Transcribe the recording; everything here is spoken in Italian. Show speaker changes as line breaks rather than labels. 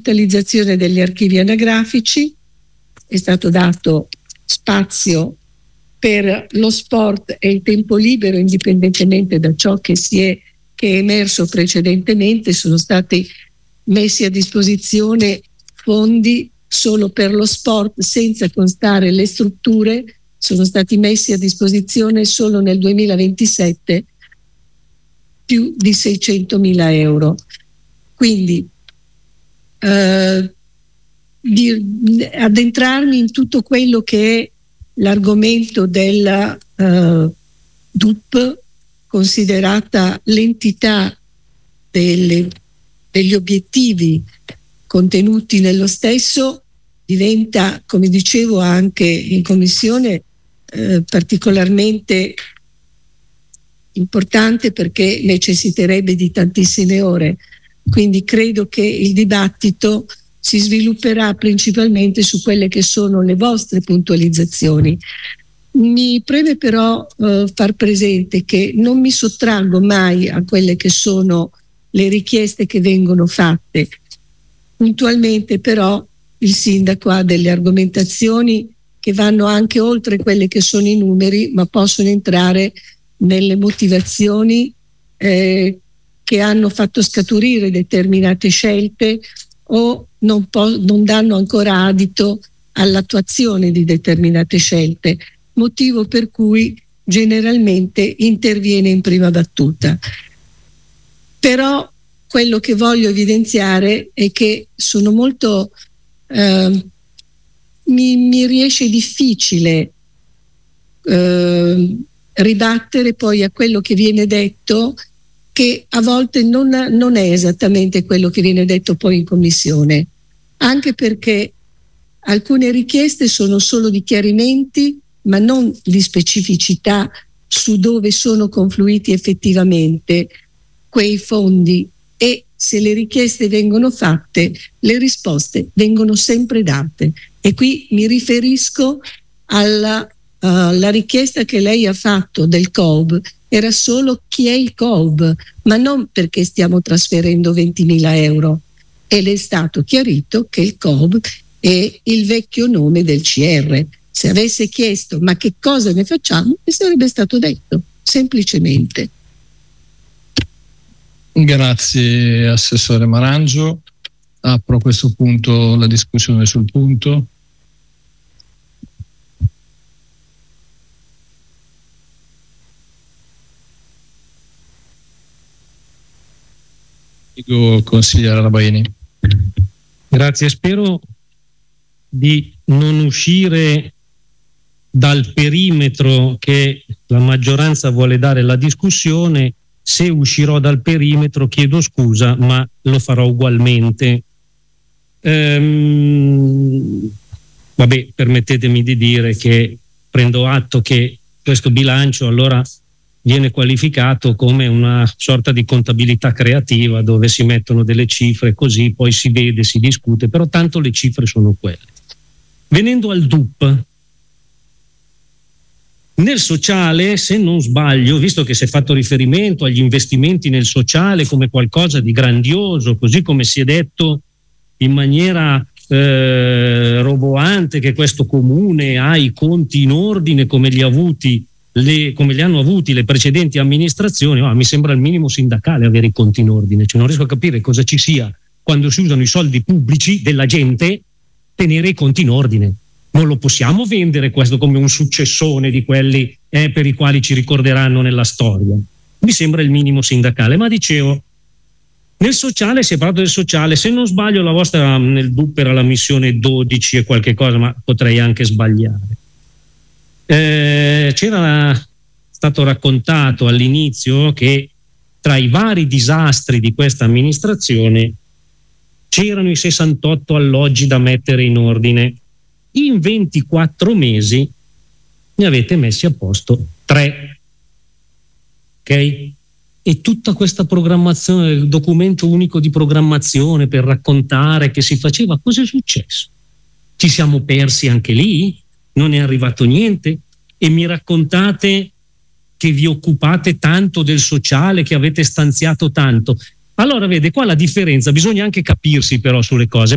digitalizzazione degli archivi anagrafici, è stato dato spazio per lo sport e il tempo libero, indipendentemente da ciò che è emerso precedentemente. Sono stati messi a disposizione fondi solo per lo sport senza constare le strutture, sono stati messi a disposizione solo nel 2027 più di 600.000 euro. Quindi addentrarmi in tutto quello che è l'argomento della DUP, considerata l'entità degli obiettivi contenuti nello stesso, diventa, come dicevo anche in commissione, particolarmente importante, perché necessiterebbe di tantissime ore. Quindi credo che il dibattito si svilupperà principalmente su quelle che sono le vostre puntualizzazioni. Mi preme però far presente che non mi sottraggo mai a quelle che sono le richieste che vengono fatte. Puntualmente però il sindaco ha delle argomentazioni che vanno anche oltre quelle che sono i numeri, ma possono entrare nelle motivazioni che hanno fatto scaturire determinate scelte o non danno ancora adito all'attuazione di determinate scelte, motivo per cui generalmente interviene in prima battuta. Però quello che voglio evidenziare è che sono molto mi riesce difficile ribattere poi a quello che viene detto, che a volte non è esattamente quello che viene detto poi in commissione, anche perché alcune richieste sono solo di chiarimenti, ma non di specificità su dove sono confluiti effettivamente quei fondi, e se le richieste vengono fatte, le risposte vengono sempre date. E qui mi riferisco alla richiesta che lei ha fatto del COV. Era solo chi è il COV, ma non perché stiamo trasferendo 20.000 euro. Ed è stato chiarito che il COV è il vecchio nome del CR. Se avesse chiesto ma che cosa ne facciamo, mi sarebbe stato detto, semplicemente.
Grazie Assessore Marangio. Apro a questo punto la discussione sul punto. Consigliere Rabaini.
Grazie, spero di non uscire dal perimetro che la maggioranza vuole dare alla discussione. Se uscirò dal perimetro chiedo scusa, ma lo farò ugualmente. Vabbè, permettetemi di dire che prendo atto che questo bilancio allora viene qualificato come una sorta di contabilità creativa, dove si mettono delle cifre così, poi si vede, si discute, però tanto le cifre sono quelle. Venendo al DUP, nel sociale, se non sbaglio, visto che si è fatto riferimento agli investimenti nel sociale come qualcosa di grandioso, così come si è detto in maniera roboante che questo comune ha i conti in ordine come li hanno avuti le precedenti amministrazioni, mi sembra il minimo sindacale avere i conti in ordine, cioè non riesco a capire cosa ci sia quando si usano i soldi pubblici della gente tenere i conti in ordine. Non lo possiamo vendere questo come un successone di quelli per i quali ci ricorderanno nella storia. Mi sembra il minimo sindacale, ma dicevo, nel sociale si è parlato del sociale, se non sbaglio la vostra nel DUP era la missione 12 e qualche cosa, ma potrei anche sbagliare. C'era stato raccontato all'inizio che tra i vari disastri di questa amministrazione c'erano i 68 alloggi da mettere in ordine. In 24 mesi ne avete messi a posto 3. Ok? E tutta questa programmazione, il documento unico di programmazione per raccontare che si faceva, cosa è successo? Ci siamo persi anche lì? Non è arrivato niente? E mi raccontate che vi occupate tanto del sociale, che avete stanziato tanto. Allora vede, qua la differenza, bisogna anche capirsi però sulle cose.